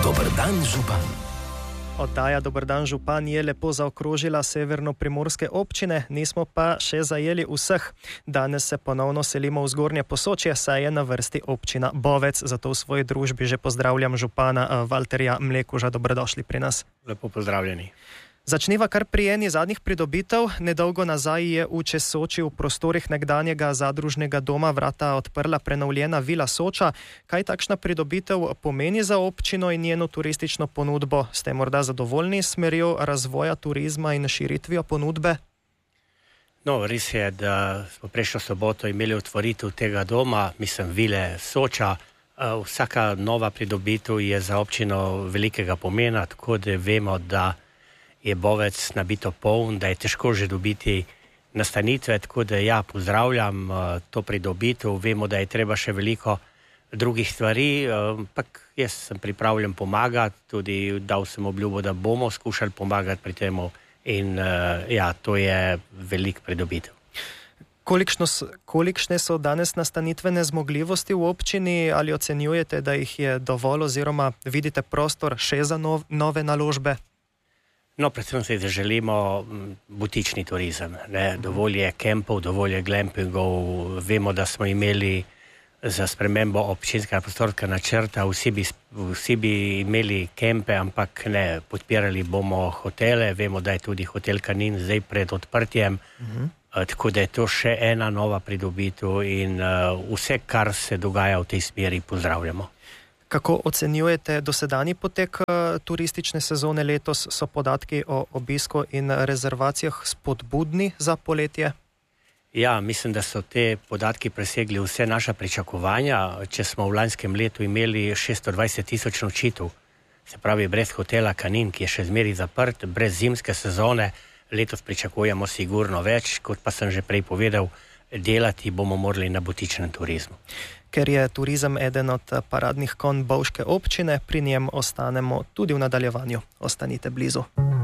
Dober dan, župan. Oddaja Dober dan, župan je lepo zaokrožila severno-primorske občine, nismo pa še zajeli vseh. Danes se ponovno selimo v Zgornje Posočje, saj je na vrsti občina Bovec, zato v svoji družbi že pozdravljam župana Valterja Mlekuža. Dobrodošli pri nas. Lepo pozdravljeni. Začniva kar pri eni zadnjih pridobitev. Nedolgo nazaj je v Česoči v prostorih nekdanjega zadružnega doma vrata odprla prenovljena Vila Soča. Kaj takšna pridobitev pomeni za občino in njeno turistično ponudbo? Ste morda zadovoljni s smerjo razvoja turizma in širitvijo ponudbe? No, res je, da smo prejšnjo soboto imeli otvoritev tega doma, Vile Soča. Vsaka nova pridobitev je za občino velikega pomena, tako da vemo, da je Bovec nabito poln, da je težko že dobiti nastanitve, tako da ja, pozdravljam to pridobitev. Vemo, da je treba še veliko drugih stvari, ampak jaz sem pripravljen pomagati, tudi dal sem obljubo, da bomo skušali pomagati pri temu in ja, to je velik pridobitev. Kolikšne so danes nastanitvene zmogljivosti v občini, ali ocenjujete, da jih je dovolj oziroma vidite prostor še za nove naložbe? No, predvsem se želimo butični turizem. Dovolj je kempov, dovolj je glampingov. Vemo, da smo imeli za spremembo občinskega prostorskega načrta, vsi bi imeli kempe, ampak ne, podpirali bomo hotele. Vemo, da je tudi hotel Kanin zdaj pred odprtjem, tako da je to še ena nova pridobitev in vse, kar se dogaja v tej smeri, pozdravljamo. Kako ocenjujete dosedanji potek turistične sezone letos? So podatki o obisku in rezervacijah spodbudni za poletje? Ja, mislim, da so te podatki presegli vse naša pričakovanja. Če smo v lanskem letu imeli 620,000 nočitev, se pravi brez hotela Kanin, ki je še zmeraj zaprt, brez zimske sezone, letos pričakujemo sigurno več, kot pa sem že prej povedal, delati bomo morali na butičnem turizmu. Ker je turizem eden od paradnih konj bovške občine, pri njem ostanemo tudi v nadaljevanju. Ostanite blizu.